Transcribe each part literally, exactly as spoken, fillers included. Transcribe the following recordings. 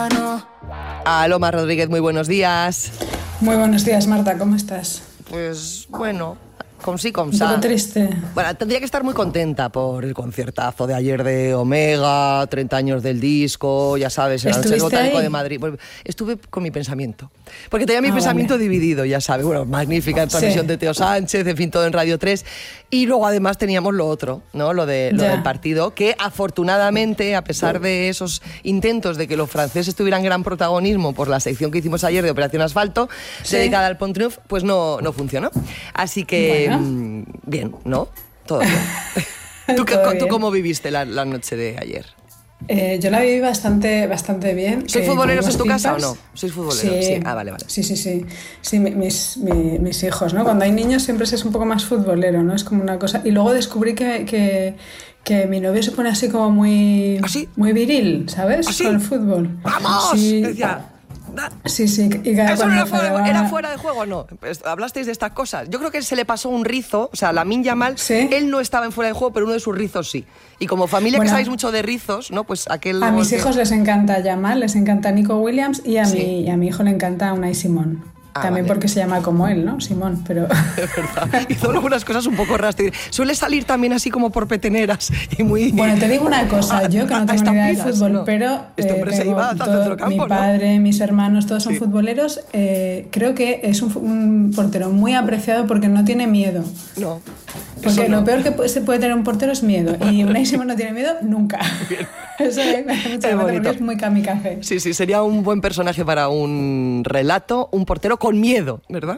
Aloma Rodríguez, muy buenos días. Muy buenos días, Marta, ¿cómo estás? Pues bueno, con sí, con Un sa. poco triste. Bueno, tendría que estar muy contenta por el conciertazo de ayer de Omega, treinta años del disco, ya sabes, en el Centro Botánico de Madrid. Pues estuve con mi pensamiento, porque tenía mi ah, pensamiento vale. dividido, ya sabes. Bueno, magnífica transmisión sí. de Teo Sánchez, en fin, todo en Radio tres. Y luego además teníamos lo otro, ¿no? Lo, de, lo del partido, que afortunadamente, a pesar de esos intentos de que los franceses tuvieran gran protagonismo por la sección que hicimos ayer de Operación Asfalto, sí. dedicada al Pont Neuf, pues no, no funcionó. Así que, bueno. bien, ¿no? Todo bien. ¿Tú, Todo ¿Tú bien. cómo viviste la, la noche de ayer? Eh, yo la viví bastante, bastante bien. ¿Sois eh, futboleros en tu pintas. casa o no? ¿Sois futboleros? Sí. sí. Ah, vale, vale. Sí, sí, sí. Sí, mis, mis, mis hijos, ¿no? Cuando hay niños siempre se es un poco más futbolero, ¿no? Es como una cosa... Y luego descubrí que... que que mi novio se pone así como muy... ¿Ah, sí? Muy viril, ¿sabes? ¿Ah, sí? Con el fútbol. ¡Vamos! Sí. Decía... Sí, sí. Y cada ¿Eso no era fuera, fallaba... era fuera de juego o no? Pues, hablasteis de estas cosas. Yo creo que se le pasó un rizo, o sea, Lamine Yamal, ¿sí? Él no estaba en fuera de juego, pero uno de sus rizos sí. Y como familia bueno, que sabéis mucho de rizos, ¿no? Pues aquel... A mis que... hijos les encanta Yamal, les encanta Nico Williams y a, sí. mi, y a mi hijo le encanta Unai Simón. Ah, También vale. porque se llama como él, ¿no? Simón, pero... Es verdad. Hizo algunas cosas un poco raras. Suele salir también así como por peteneras y muy... Bueno, te digo una cosa. Yo que no tengo ni idea de fútbol, no. pero... Este hombre eh, se iba hasta todo, el campo, mi ¿no? padre, mis hermanos, todos son sí. futboleros. Eh, creo que es un, un portero muy apreciado porque no tiene miedo. No. Porque no. lo peor que se puede tener un portero es miedo. Y Unai Simón no tiene miedo nunca. Eso eh, me hace mucha gracia porque es muy kamikaze. Sí, sí, sería un buen personaje para un relato, un portero con miedo, ¿verdad?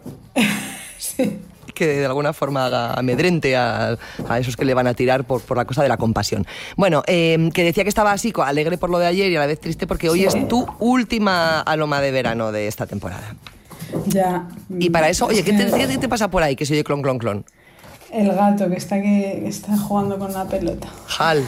Sí. Que de alguna forma haga amedrente a, a esos que le van a tirar por, por la cosa de la compasión. Bueno, eh, que decía que estaba así, alegre por lo de ayer y a la vez triste porque hoy sí. es tu última Aloma de verano de esta temporada. Ya. Y para eso, oye, ¿qué te, ¿qué te pasa por ahí que se oye clon, clon, clon? El gato que está, que, que está jugando con una pelota. Hal.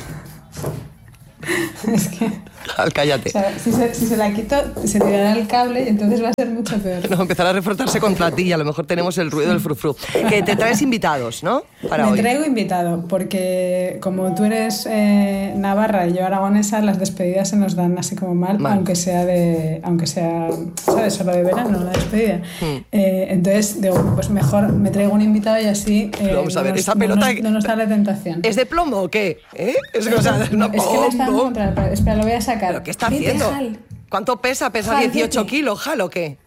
Es que... Hal, cállate. O sea, si, se, si se la quito, se tirará el cable y entonces va a ser mucho peor. No, empezará a refrotarse contra ti y a lo mejor tenemos el ruido del frufru. Que te traes invitados, ¿no? Para Me hoy. traigo invitado, porque como tú eres eh, navarra y yo aragonesa, las despedidas se nos dan así como mal, mal. aunque sea de, aunque sea, ¿sabes? Solo de verano, la despedida. Hmm. Eh, entonces, digo, pues mejor me traigo un invitado y así eh, vamos a ver, no, esa nos, pelota no, nos, no nos da la tentación. ¿Es de plomo o qué? ¿Eh? Es, o sea, no, es que me está dando contra... Espera, lo voy a sacar. ¿Pero qué está haciendo? Hal. ¿Cuánto pesa? ¿Pesa Hal, dieciocho vete. kilos? ¿Hal o qué?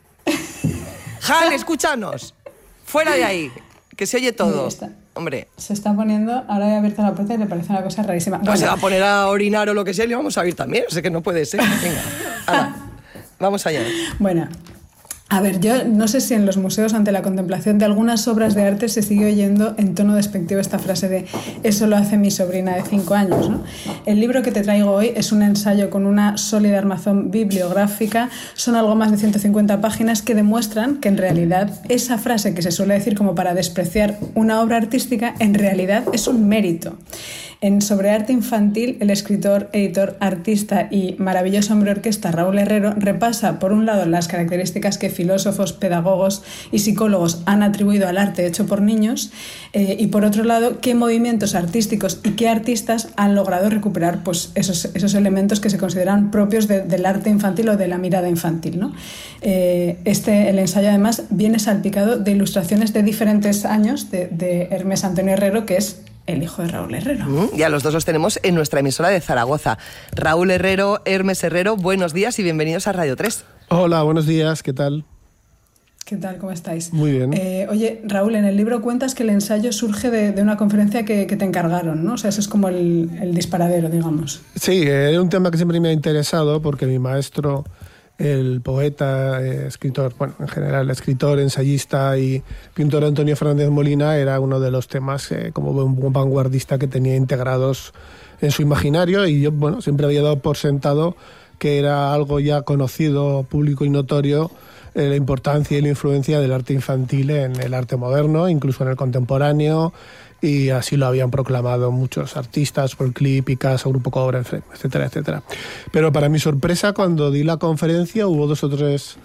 Hal, escúchanos. Fuera de ahí. Que se oye todo. Hombre. Se está poniendo... Ahora he abierto la puerta y le parece una cosa rarísima. Bueno. Se va a poner a orinar o lo que sea y le vamos a oír también. O sea que no puede ser. Venga. Hala. Vamos allá. Bueno. A ver, yo no sé si en los museos ante la contemplación de algunas obras de arte se sigue oyendo en tono despectivo esta frase de eso lo hace mi sobrina de cinco años, ¿no? El libro que te traigo hoy es un ensayo con una sólida armazón bibliográfica, son algo más de ciento cincuenta páginas que demuestran que en realidad esa frase que se suele decir como para despreciar una obra artística, en realidad es un mérito. En Sobre arte infantil, el escritor, editor, artista y maravilloso hombre orquesta Raúl Herrero repasa, por un lado, las características que filósofos, pedagogos y psicólogos han atribuido al arte hecho por niños eh, y, por otro lado, qué movimientos artísticos y qué artistas han logrado recuperar pues, esos, esos elementos que se consideran propios de, del arte infantil o de la mirada infantil, ¿no? Eh, este, el ensayo, además, viene salpicado de ilustraciones de diferentes años de, de Hermes Antonio Herrero, que es el hijo de Raúl Herrero. Mm, ya los dos los tenemos en nuestra emisora de Zaragoza. Raúl Herrero, Hermes Herrero, buenos días y bienvenidos a Radio tres. Hola, buenos días, ¿qué tal? ¿Qué tal? ¿Cómo estáis? Muy bien. Eh, oye, Raúl, en el libro cuentas que el ensayo surge de, de una conferencia que, que te encargaron, ¿no? O sea, eso es como el, el disparadero, digamos. Sí, es un tema que siempre me ha interesado porque mi maestro, el poeta, eh, escritor, bueno, en general, escritor, ensayista y pintor Antonio Fernández Molina era uno de los temas eh, como un buen vanguardista que tenía integrados en su imaginario y yo, bueno, siempre había dado por sentado que era algo ya conocido, público y notorio, eh, la importancia y la influencia del arte infantil en el arte moderno, incluso en el contemporáneo, y así lo habían proclamado muchos artistas, Paul Klee, Picasso, Grupo Cobra, etcétera, etcétera. Pero para mi sorpresa, cuando di la conferencia hubo dos o tres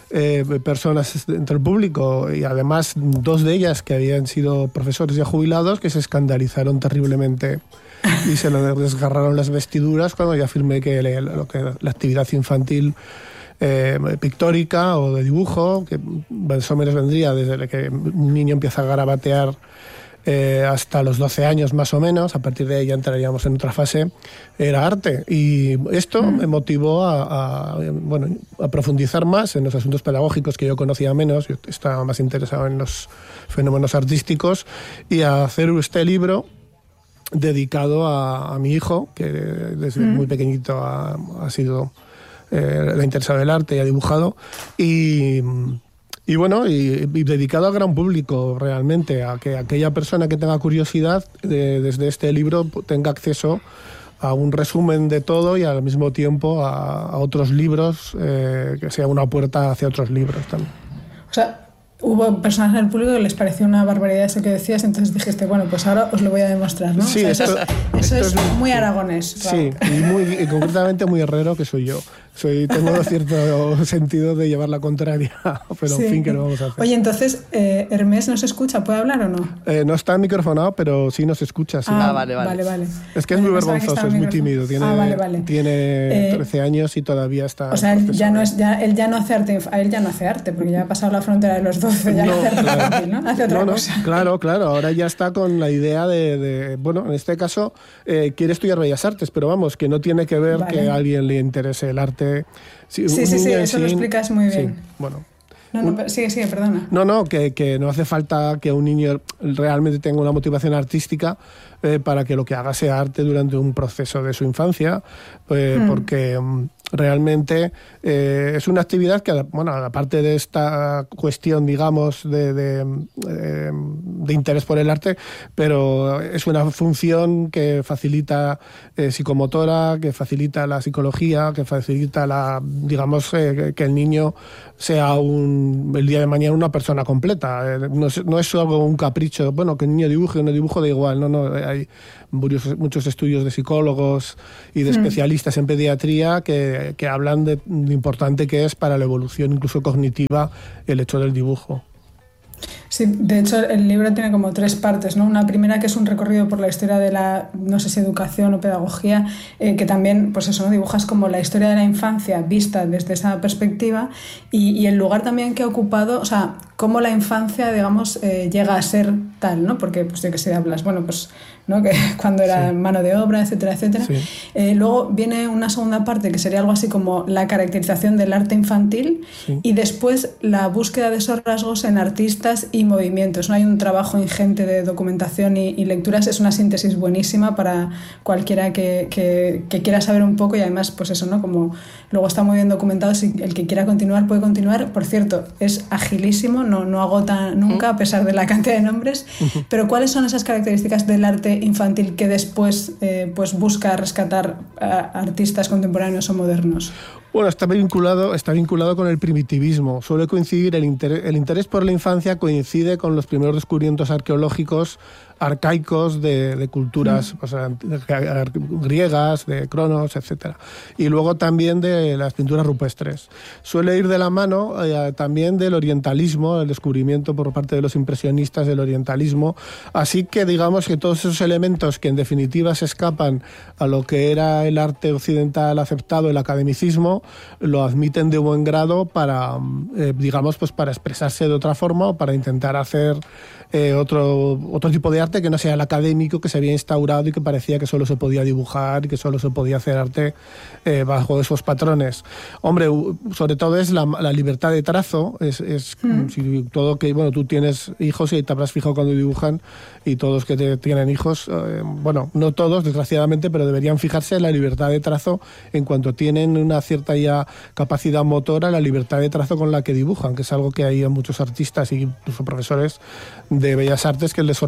eh, personas entre el público, y además dos de ellas que habían sido profesores ya jubilados, que se escandalizaron terriblemente y se les desgarraron las vestiduras cuando ya afirmé que, le, lo que la actividad infantil eh, pictórica o de dibujo, que más o menos vendría desde que un niño empieza a garabatear Eh, hasta los doce años más o menos, a partir de ahí ya entraríamos en otra fase, era arte. Y esto mm. me motivó a, a, bueno, a profundizar más en los asuntos pedagógicos que yo conocía menos, yo estaba más interesado en los fenómenos artísticos, y a hacer este libro dedicado a, a mi hijo, que desde mm. muy pequeñito ha, ha sido eh, le ha interesado el arte y ha dibujado, y... Y bueno, y, y dedicado al gran público realmente, a que aquella persona que tenga curiosidad de, desde este libro tenga acceso a un resumen de todo y al mismo tiempo a, a otros libros, eh, que sea una puerta hacia otros libros también. O sea, hubo personas en el público que les pareció una barbaridad eso que decías, entonces dijiste, bueno, pues ahora os lo voy a demostrar, ¿no? Sí, o sea, esto, eso, eso esto es, es muy aragonés. Sí, y, muy, y concretamente muy herrero, que soy yo. Soy, tengo cierto sentido de llevar la contraria, pero sí. en fin, ¿qué lo vamos a hacer? Oye, entonces, eh, ¿Hermés nos escucha? ¿Puede hablar o no? Eh, no está microfonado, pero sí nos escucha. Sí. Ah, vale, vale. vale, vale. Es que es muy vergonzoso, es muy tímido. Tiene, ah, vale, vale. tiene eh, trece años y todavía está... O sea, él ya, no es, ya, él ya no hace arte, a él ya no hace arte, porque ya ha pasado la frontera de los doce, ya no, no hace arte claro. infantil, ¿no? Hace otra no, no, cosa. Claro, claro, ahora ya está con la idea de, de bueno, en este caso eh, quiere estudiar Bellas Artes, pero vamos, que no tiene que ver vale. que a alguien le interese el arte. Sí, sí, sí, sí, eso sin, lo explicas muy bien. Sí, bueno. No, no, un, sigue, sigue, perdona. No, no, que, que no hace falta que un niño realmente tenga una motivación artística eh, para que lo que haga sea arte durante un proceso de su infancia, eh, mm. porque um, realmente eh, es una actividad que, bueno, aparte de esta cuestión, digamos, de, de, de, de interés por el arte, pero es una función que facilita eh, psicomotora, que facilita la psicología, que facilita la, digamos, eh, que el niño sea un, el día de mañana una persona completa. Eh, no, es, no es algo un capricho, bueno, que el niño dibuje, no dibujo da igual, no, no, hay muchos, muchos estudios de psicólogos y de mm. especialistas en pediatría que, que hablan de lo importante que es para la evolución incluso cognitiva el hecho del dibujo. Sí, de hecho el libro tiene como tres partes, ¿no? Una primera que es un recorrido por la historia de la, no sé si educación o pedagogía, eh, que también, pues eso, ¿no? Dibujas como la historia de la infancia vista desde esa perspectiva y, y el lugar también que ha ocupado, o sea, cómo la infancia, digamos, eh, llega a ser tal, ¿no? Porque, pues de que se hablas, bueno, pues, ¿no? Que cuando era sí. mano de obra, etcétera, etcétera. Sí. Eh, luego viene una segunda parte que sería algo así como la caracterización del arte infantil sí. y después la búsqueda de esos rasgos en artistas y movimientos, ¿no? Hay un trabajo ingente de documentación y, y lecturas, es una síntesis buenísima para cualquiera que, que, que quiera saber un poco y además, pues eso, ¿no? Como luego está muy bien documentado, si el que quiera continuar puede continuar. Por cierto, es agilísimo, no, no agota nunca a pesar de la cantidad de nombres, uh-huh. pero ¿cuáles son esas características del arte infantil que después eh, pues busca rescatar a artistas contemporáneos o modernos? Bueno, está vinculado, está vinculado con el primitivismo. Suele coincidir, el interés, el interés por la infancia coincide con los primeros descubrimientos arqueológicos arcaicos de, de culturas mm. o sea, griegas, de Cronos, etcétera. Y luego también de las pinturas rupestres. Suele ir de la mano eh, también del orientalismo, el descubrimiento por parte de los impresionistas del orientalismo. Así que digamos que todos esos elementos que en definitiva se escapan a lo que era el arte occidental aceptado, el academicismo, lo admiten de buen grado para, eh, digamos, pues para expresarse de otra forma o para intentar hacer eh, otro, otro tipo de arte que no sea el académico que se había instaurado y que parecía que solo se podía dibujar y que solo se podía hacer arte eh, bajo esos patrones. Hombre, sobre todo es la, la libertad de trazo, es, es mm. si todo que, bueno, tú tienes hijos y te habrás fijado cuando dibujan y todos que te, tienen hijos, eh, bueno, no todos desgraciadamente, pero deberían fijarse en la libertad de trazo en cuanto tienen una cierta ya capacidad motora, la libertad de trazo con la que dibujan, que es algo que hay a muchos artistas y incluso profesores de bellas artes que les sorprende y que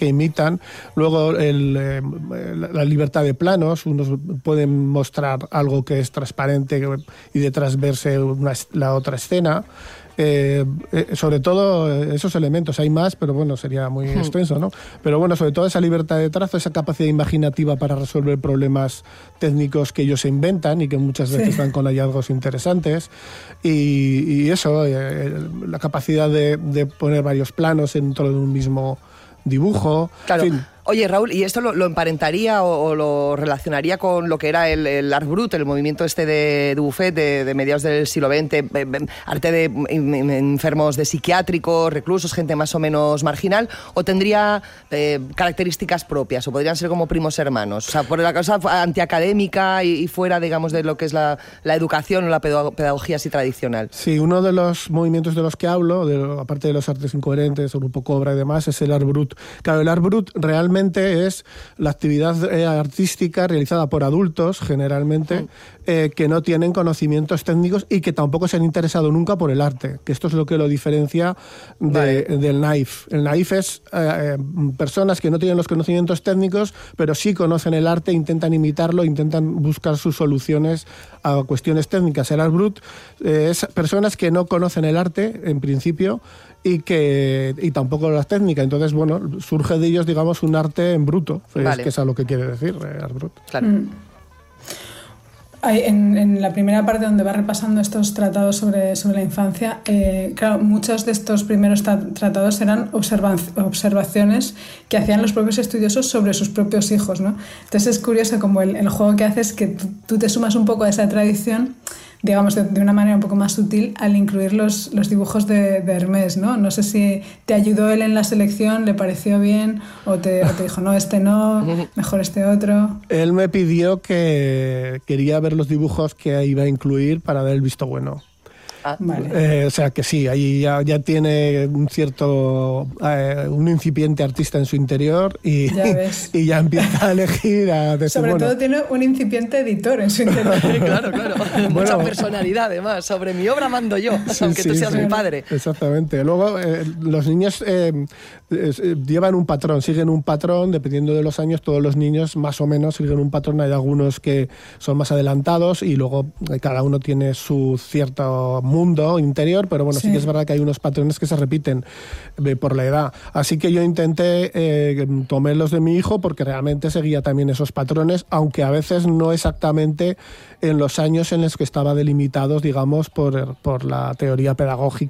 que imitan. Luego el, eh, la libertad de planos, unos pueden mostrar algo que es transparente y detrás verse una, la otra escena. Eh, eh, sobre todo esos elementos, hay más, pero bueno, sería muy hmm. extenso, ¿no? Pero bueno, sobre todo esa libertad de trazo, esa capacidad imaginativa para resolver problemas técnicos que ellos se inventan y que muchas veces sí. dan con hallazgos interesantes, y, y eso, eh, la capacidad de, de poner varios planos dentro de un mismo dibujo. Claro. En fin. Oye, Raúl, ¿y esto lo, lo emparentaría o, o lo relacionaría con lo que era el, el Art Brut, el movimiento este de, de Buffet de, de mediados del siglo veinte, arte de enfermos de psiquiátricos, reclusos, gente más o menos marginal, o tendría eh, características propias, o podrían ser como primos hermanos? O sea, por la cosa antiacadémica y, y fuera, digamos, de lo que es la, la educación o la pedagogía así tradicional. Sí, uno de los movimientos de los que hablo, de, aparte de los artes incoherentes, Grupo Cobra y demás, es el Art Brut. Claro, el Art Brut realmente es la actividad eh, artística realizada por adultos, generalmente, eh, que no tienen conocimientos técnicos y que tampoco se han interesado nunca por el arte, que esto es lo que lo diferencia de, vale. del naif. El naif es eh, personas que no tienen los conocimientos técnicos, pero sí conocen el arte, intentan imitarlo, intentan buscar sus soluciones a cuestiones técnicas. El Art Brut eh, es personas que no conocen el arte, en principio, y que y tampoco la técnica. Entonces, bueno, surge de ellos, digamos, un arte en bruto, vale. es que es a lo que quiere decir eh, Art Brut. Claro. Mm. En, en la primera parte donde va repasando estos tratados sobre, sobre la infancia, eh, claro, muchos de estos primeros tra- tratados eran observa- observaciones que hacían los propios estudiosos sobre sus propios hijos, ¿no? Entonces es curioso como el, el juego que haces, que tú, tú te sumas un poco a esa tradición, digamos, de, de una manera un poco más sutil al incluir los, los dibujos de, de Hermès, ¿no? No sé si te ayudó él en la selección, le pareció bien, o te, o te dijo, no, este no, mejor este otro. Él me pidió que quería ver los dibujos que iba a incluir para dar el visto bueno. Ah, vale. Eh, o sea que sí, ahí ya, ya tiene un cierto, eh, un incipiente artista en su interior y ya, ves. y ya empieza a elegir a decir, sobre bueno, todo tiene un incipiente editor en su interior. Claro, claro. Bueno, mucha personalidad además. Sobre mi obra mando yo, sí, aunque sí, tú seas sí, mi padre. Exactamente. Luego eh, los niños eh, eh, llevan un patrón, siguen un patrón, dependiendo de los años, todos los niños más o menos siguen un patrón. Hay algunos que son más adelantados y luego eh, cada uno tiene su cierto mundo interior, pero bueno, sí. sí que es verdad que hay unos patrones que se repiten eh, por la edad. Así que yo intenté, eh, tomé los de mi hijo porque realmente seguía también esos patrones, aunque a veces no exactamente en los años en los que estaba delimitados, digamos, por, por la teoría pedagógica